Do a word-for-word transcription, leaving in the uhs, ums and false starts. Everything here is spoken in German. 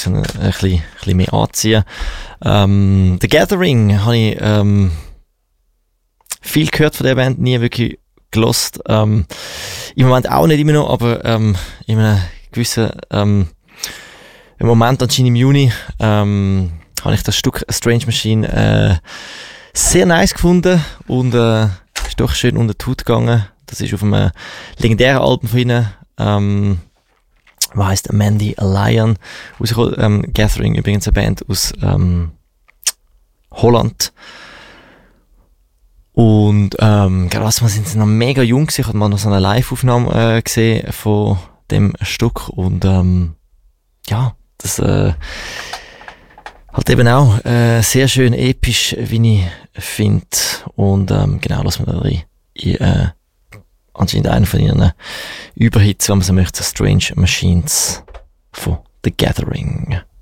so ein, ein, bisschen, ein bisschen mehr anziehen. Ähm, The Gathering habe ich ähm, viel gehört von der Band, nie wirklich gelost. Ähm, Im Moment auch nicht immer noch, aber ähm, in einem gewissen ähm, Moment, anscheinend im Juni, ähm, habe ich das Stück A Strange Machine äh, sehr nice gefunden und äh, ist doch schön unter die Haut gegangen. Das ist auf einem legendären Album von ihnen, ähm, was heisst Mandy Lion, ähm, Gathering, übrigens eine Band aus ähm, Holland. Und ähm, gerade was, wir sind noch mega jung gewesen. Ich habe mal noch so eine Live-Aufnahme äh, gesehen von dem Stück und ähm, ja, das äh, halt eben auch äh, sehr schön episch, wie ich finde. Und ähm, genau, lassen wir da rein. Ich, äh, anscheinend einer von ihren Überhits, wenn man so möchte, Strange Machines von The Gathering.